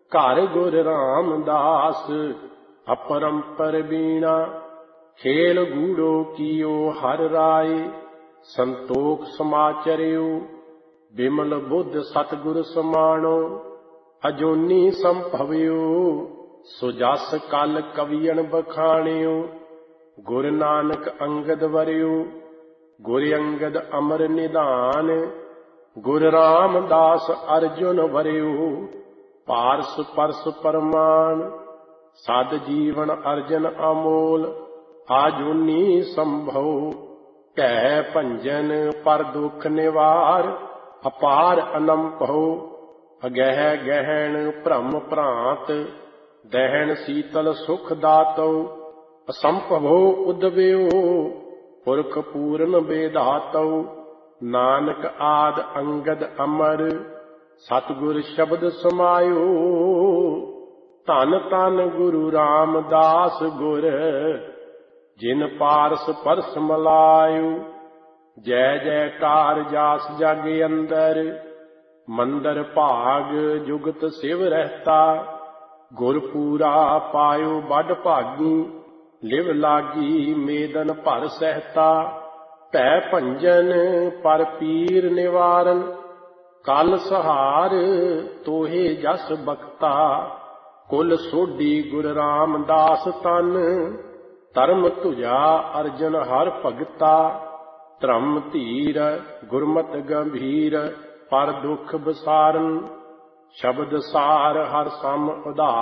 ਘਰ ਗੁਰ ਰਾਮਦਾਸ अपरंपर बीणा। खेल गूढ़ो कियो हर राय, संतोख समाचर्यो बिमल बुद्ध सतगुर समाणो। अजोनी संभव्यो सो जस कल कवियन बखाणियो। गुर नानक अंगद वरियो गुर अंगद अमर निधान। गुर रामदास अर्जुन वरियो पारस परस परमान। सद जीवन अर्जन अमोल आजूनी संभव। कह भंजन पर दुख निवार अपार अनंभव। अगह गहन भ्रम भ्रांत दहन शीतल सुख दातौ। असंभवो उदव्यो पुरख पूरन बेधातौ। नानक आद अंगद अमर सतगुर शब्द समायो। धन धन गुरु रामदास गुर जिन पारस परस मलायो। जय जयकार जास जग अंदर मंदर भाग जुगत शिव रहता। गुर पूरा पायो बड़ भागी लिव लागी मेदन भर सहता। भै भंजन पर पीर निवारन कल सहार तोहे जस बख्ता। कुल सोढ़ी गुर रामदास तन धर्म तुझा अर्जन हर भगता। धर्म धीर गुरमत गंभीर पर दुख बसारन। शब्द सार हर सम उधार।